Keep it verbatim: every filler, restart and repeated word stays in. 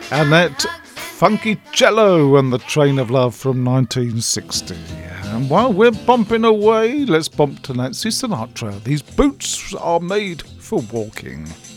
Annette Funky-Cello and the Train of Love from nineteen sixty. And while we're bumping away, let's bump to Nancy Sinatra. These boots are made for walking.